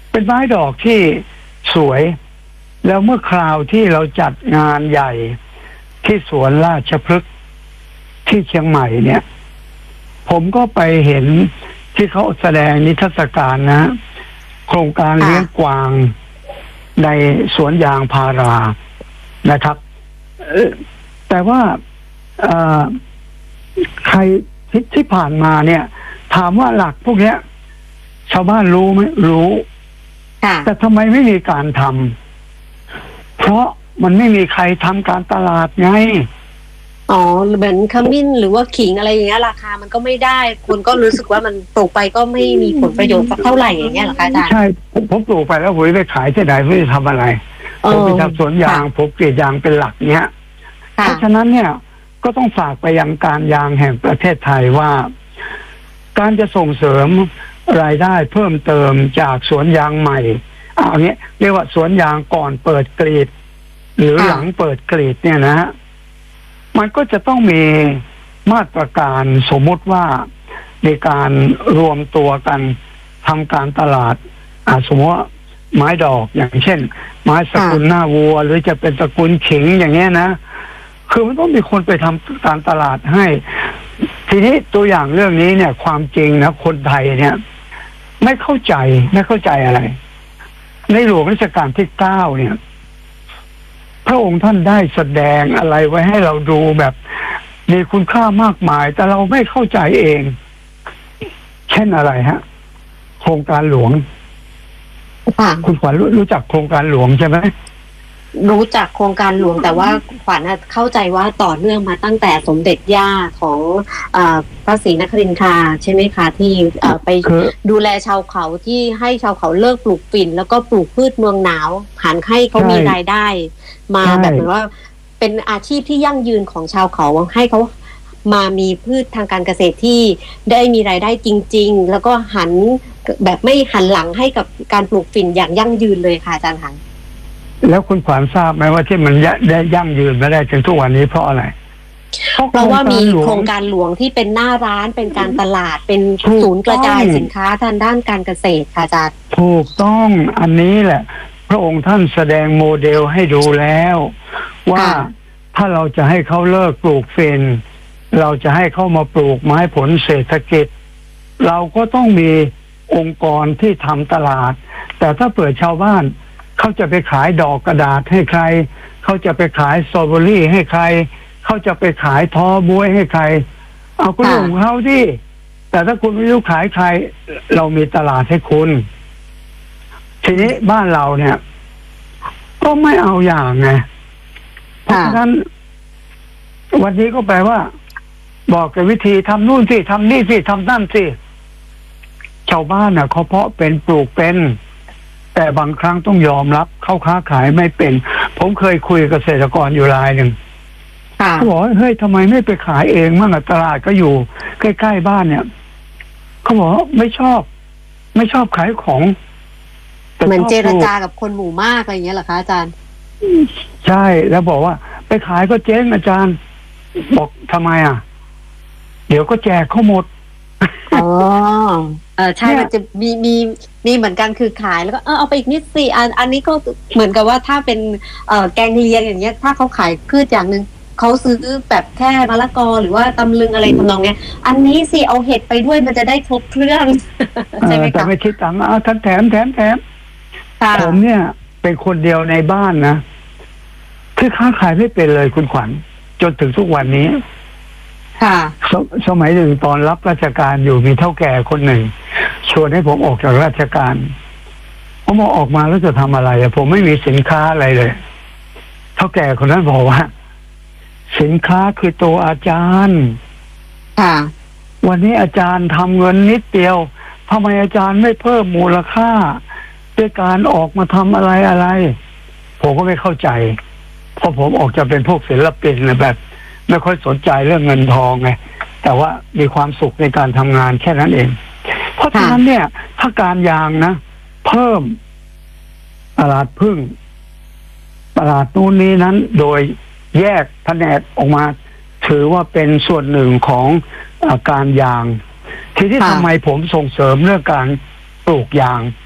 เป็นไม้ดอกที่สวย แล้วเมื่อคราวที่เราจัดงานใหญ่ที่สวนราชพฤกษ์ที่เชียงใหม่เนี่ย ผมก็ไปเห็นที่เขาแสดงนิทรรศการนะโครงการเลี้ยงกวางในสวนยางพารานะครับแต่ว่าใครที่ผ่านมาเนี่ย ถามว่าหลักพวกเนี้ยชาวบ้านรู้ไหมรู้แต่ทำไมไม่มีการทำเพราะมันไม่มีใครทำการตลาดไงอ๋อเหมือนขมิ้นหรือว่าขิงอะไรอย่างเงี้ยราคามันก็ไม่ได้คนก็รู้สึกว่ามันปลูกไปก็ไม่มีผลประโยชน์สักเท่าไหร่อย่างเงี้ยเหรอคะอาจารย์ใช่ผมปลูกไปแล้วผมไปขายที่ไหนไม่ได้ทำอะไรผมไปทำสวนยางผมกรีดยางเป็นหลักเนี้ยเพราะฉะนั้นเนี่ยก็ต้องฝากไปยังการยางแห่งประเทศไทยว่าการจะส่งเสริมรายได้เพิ่มเติมจากสวนยางใหม่เอาเนี้ยเรียกว่าสวนยางก่อนเปิดกรีดหรือหลังเปิดกรีดเนี่ยนะฮะมันก็จะต้องมีมาตรการสมมติว่าในการรวมตัวกันทำการตลาดสมมติว่าไม้ดอกอย่างเช่นไม้สกุลหน้าวัวหรือจะเป็นสกุลขิงอย่างเงี้ยนะคือมันต้องมีคนไปทำการตลาดให้ทีนี้ตัวอย่างเรื่องนี้เนี่ยความจริงนะคนไทยเนี่ยไม่เข้าใจอะไรในหลวงรัชกาลที่9เนี่ยพระองค์ท่านได้แสดงอะไรไว้ให้เราดูแบบมีคุณค่ามากมายแต่เราไม่เข้าใจเองเช่นอะไรฮะโครงการหลวงคุณขวัญรู้จักโครงการหลวงใช่ไหมรู้จักโครงการหลวงแต่ว่าขวัญเข้าใจว่าต่อเนื่องมาตั้งแต่สมเด็จย่าของพระศรีนครินทราใช่ไหมคะที่ไปดูแลชาวเขาที่ให้ชาวเขาเลิกปลูกฝิ่นแล้วก็ปลูกพืชเมืองหนาวหันให้เขามีรายได้มาแบบเหมือนว่าเป็นอาชีพที่ยั่งยืนของชาวเขาให้เขามามีพืชทางการเกษตรที่ได้มีรายได้จริงๆแล้วก็หันแบบไม่หันหลังให้กับการปลูกฝิ่นอย่างยั่งยืนเลยค่ะอาจารย์คะแล้วคุณขวัญทราบไหมว่าที่มันได้ยั่งยืนมาได้ถึงทุกวันนี้เพราะอะไรเพราะว่ามีโครงการหลวงที่เป็นหน้าร้านเป็นการตลาดเป็นศูนย์กระจายสินค้าทางด้านการเกษตรค่ะอาจารย์ถูกต้องอันนี้แหละพระองค์ท่านแสดงโมเดลให้ดูแล้วว่าถ้าเราจะให้เขาเลิกปลูกฝิ่นเราจะให้เขามาปลูกไม้ผลเศรษฐกิจเราก็ต้องมีองค์กรที่ทำตลาดแต่ถ้าเปิดชาวบ้านเขาจะไปขายดอกกระดาษให้ใครเขาจะไปขายสตรอเบอรี่ให้ใครเขาจะไปขายท้อบวยให้ใครเอาก็เรื่องของเขาที่แต่ถ้าคุณไม่รู้ขายใครเรามีตลาดให้คุณทีนี้บ้านเราเนี่ยก็ไม่เอาอย่างไงเพราะฉะนั้นวันนี้ก็แปลว่าบอกกับวิธีทำนู่นสิทำนี่สิทำนั่นสิชาวบ้านน่ะเขาเพาะเป็นปลูกเป็นแต่บางครั้งต้องยอมรับเขาค้าขายไม่เป็นผมเคยคุยกับเกษตรกรอยู่รายหนึ่งเขาบอกเฮ้ยทำไมไม่ไปขายเองมั่งตลาดก็อยู่ใกล้ๆบ้านเนี่ยเขาบอกไม่ชอบขายของเหมือนเจรจากับคนหมู่มากอะไรอย่างเงี้ยเหรอคะอาจารย์ใช่แล้วบอกว่าไปขายก็เจ๊งอาจารย์บอกทำไมเดี๋ยวก็แจกเขาหมดอ๋อใช่มันจะมีเหมือนกันคือขายแล้วก็เอาไปอีกนิดสิอันนี้ก็เหมือนกับว่าถ้าเป็นแกงเลียงอย่างเงี้ยถ้าเขาขายพืชอย่างนึงเขาซื้อแบบแค่มะละกอหรือว่าตำลึงอะไรทำนองเนี้ยอันนี้สิเอาเห็ดไปด้วยมันจะได้ครบเครื่องใช่ไหมคะแต่ไม่คิดตังค์ท่านแถมผมเนี่ยเป็นคนเดียวในบ้านนะที่ค้าขายไม่เป็นเลยคุณขวัญจนถึงทุกวันนี้สมัยหนึ่งตอนรับราชการอยู่มีเฒ่าแก่คนหนึ่งชวนให้ผมออกจากราชการผมออกมาแล้วจะทำอะไรผมไม่มีสินค้าอะไรเลยเฒ่าแก่คนนั้นบอกว่าสินค้าคือตัวอาจารย์วันนี้อาจารย์ทำเงินนิดเดียวทำไมอาจารย์ไม่เพิ่มมูลค่าด้วยการออกมาทำอะไรผมก็ไม่เข้าใจเพราะผมออกจะเป็นพวกศิลปินแบบไม่ค่อยสนใจเรื่องเงินทองไงแต่ว่ามีความสุขในการทำงานแค่นั้นเองเพราะฉะนั้นเนี่ยถ้าการยางนะเพิ่มตลาดพึ่งตลาดนู้นนี้นั้นโดยแยกแผนกออกมาถือว่าเป็นส่วนหนึ่งของการยางทีนี้ทำไมผมส่งเสริมเรื่องการปลูกยาง